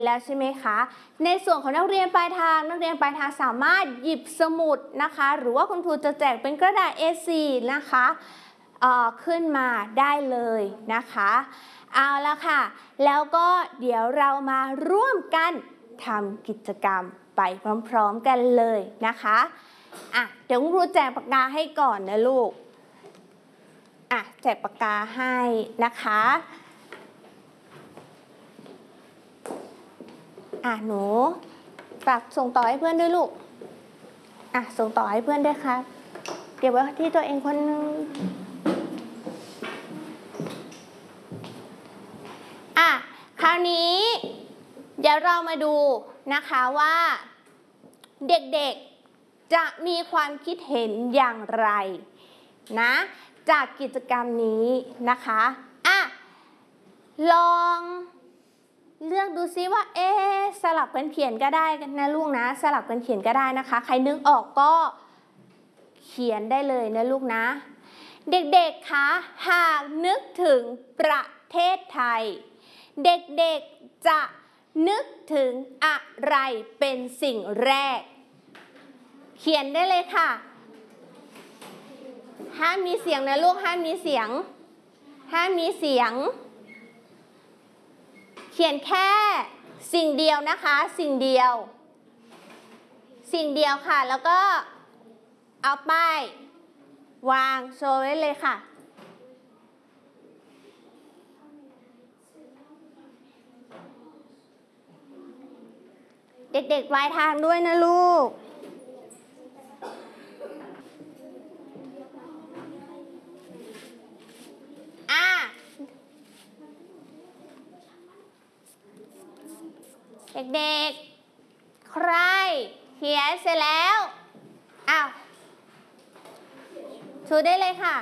แล้วใช่ไหมคะในส่วนของนักเรียนปลายทางสามารถหยิบสมุดนะคะหรือว่าคุณครูจะแจกเป็นกระดาษ A4 นะคะขึ้นมาได้เลยนะคะเอาละค่ะแล้วก็เดี๋ยวเรามาร่วมกันทำกิจกรรมไปพร้อมๆกันเลยนะคะเดี๋ยวคุณครูแจกปากกาให้ก่อนนะลูกแจกปากกาให้นะคะหนูฝากส่งต่อให้เพื่อนด้วยลูกส่งต่อให้เพื่อนด้วยครับเก็บไว้ที่ตัวเองคนนึงคราวนี้เดี๋ยวเรามาดูนะคะว่าเด็กๆจะมีความคิดเห็นอย่างไรนะจากกิจกรรมนี้นะคะลองเลือกดูซิว่าสลับกันเขียนก็ได้นะลูกนะสลับกันเขียนก็ได้นะคะใครนึกออกก็เขียนได้เลยนะลูกนะเด็กๆคะหากนึกถึงประเทศไทยเด็กๆจะนึกถึงอะไรเป็นสิ่งแรกเขียนได้เลยค่ะห้ามมีเสียงนะลูกห้ามมีเสียงเขียนแค่สิ่งเดียวนะคะสิ่งเดียวค่ะแล้วก็เอาป้ายวางโชว์ไว้เลยค่ะเด็กๆปลายทางด้วยนะลูกเด็กๆใครเขียนเสร็จแล้วชูได้เลยค่ะ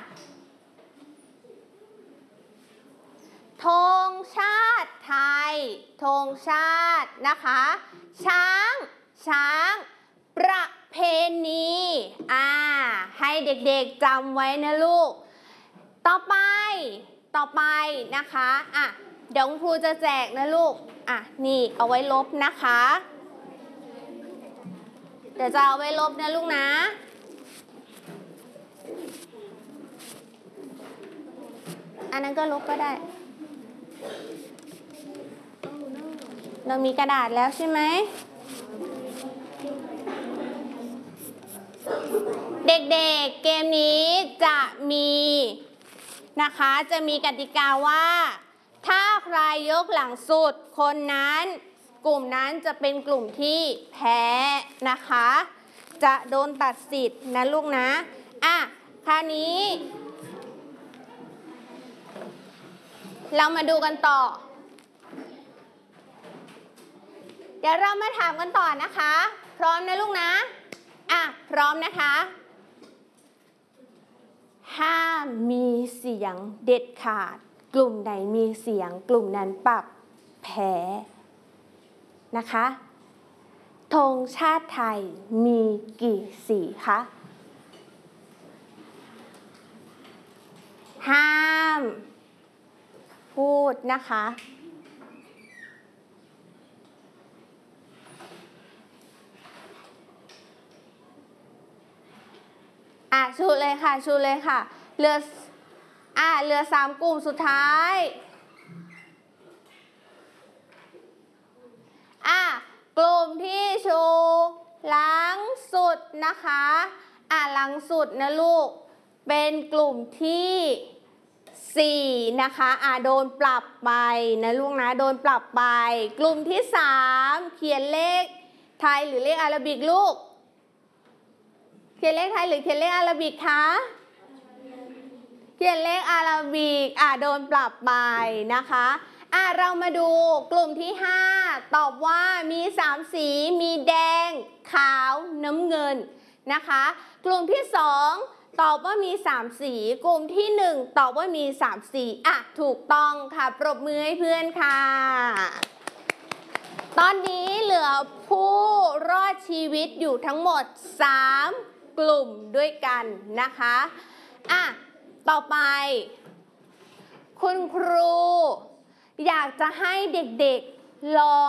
ธงชาติไทยธงชาตินะคะช้างประเพณีให้เด็กๆจำไว้นะลูกต่อไปนะคะเดี๋ยวครูจะแจกนะลูกนี่เอาไว้ลบนะคะเดี๋ยวจะเอาไว้ลบนะลูกนะอันนั้นก็ลบก็ได้เรามีกระดาษแล้วใช่ไหมเด็กๆเกมนี้จะมีนะคะจะมีกติกาว่าถ้าใครยกหลังสุดคนนั้นกลุ่มนั้นจะเป็นกลุ่มที่แพ้นะคะจะโดนตัดสิทธิ์นะลูกนะคราวนี้เรามาดูกันต่อเดี๋ยวเรามาถามกันต่อนะคะพร้อมนะลูกนะพร้อมนะคะห้ามมีเสียงเด็ดขาดกลุ่มไหนมีเสียงกลุ่มนั้นปรับแพ้นะคะธงชาติไทยมีกี่สีคะห้ามพูดนะคะชูเลยค่ะเหลือ3กลุ่มสุดท้ายกลุ่มที่ชูหลังสุดนะคะหลังสุดนะลูกเป็นกลุ่มที่4นะคะโดนปรับไปนะลูกนะโดนปรับไปกลุ่มที่3เขียนเลขไทยหรือเลขอาราบิกลูกเขียนเลขไทยหรือเขียนเลขอาราบิกคะเขียนเลขอาราบิกโดนปรับไปนะคะเรามาดูกลุ่มที่5ตอบว่ามี3สีมีแดงขาวน้ำเงินนะคะกลุ่มที่2ตอบว่ามี3สีกลุ่มที่1ตอบว่ามี3สีถูกต้องค่ะปรบมือให้เพื่อนค่ะตอนนี้เหลือผู้รอดชีวิตอยู่ทั้งหมด3กลุ่มด้วยกันนะคะต่อไปคุณครูอยากจะให้เด็กๆลอง